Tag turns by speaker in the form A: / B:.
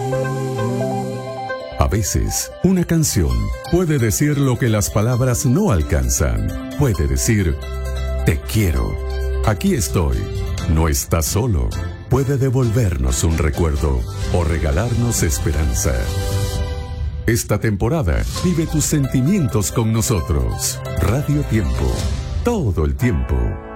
A: A veces, una canción puede decir lo que las palabras no alcanzan. Puede decir, te quiero, aquí estoy, no estás solo. Puede devolvernos un recuerdo o regalarnos esperanza. Esta temporada, vive tus sentimientos con nosotros. Radio Tiempo, todo el tiempo.